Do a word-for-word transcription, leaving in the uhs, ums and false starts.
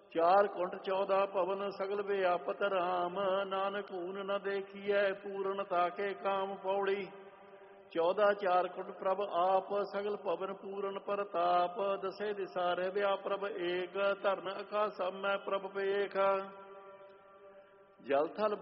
ਚਾਰ ਕੁੰਟ ਚੌਦਾ ਭਵਨ ਸਗਲ ਵਿਆਪਤ ਰਾਮ, ਨਾਨਕ ਊਨ ਨ ਦੇਖੀਐ ਪੂਰਨ ਤਾਕੇ ਕਾਮ। ਪੌੜੀ ਚੌਦਾ ਚਾਰ ਕੁੰਟ ਪ੍ਰਭ ਆਪ, ਸਗਲ ਭਵਨ ਪੂਰਨ ਪ੍ਰਤਾਪ। ਦਸੇ ਦਿਸਾ ਰਹਿ ਪ੍ਰਭ ਏਕ, ਧਰਨ ਆਕਾਸ਼ਾ ਮੈਂ ਪ੍ਰਭ ਵੇਖ। ਜਲ ਥਲ